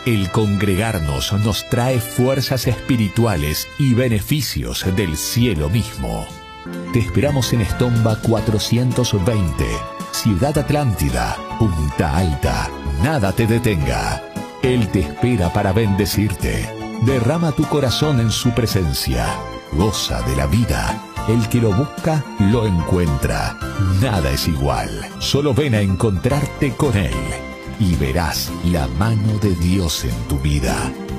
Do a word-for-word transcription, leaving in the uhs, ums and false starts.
El congregarnos nos trae fuerzas espirituales y beneficios del cielo mismo. Te esperamos en Estomba cuatrocientos veinte, Ciudad Atlántida, Punta Alta. Nada te detenga. Él te espera para bendecirte. Derrama tu corazón en su presencia. Goza de la vida. El que lo busca, lo encuentra. Nada es igual. Solo ven a encontrarte con Él y verás la mano de Dios en tu vida.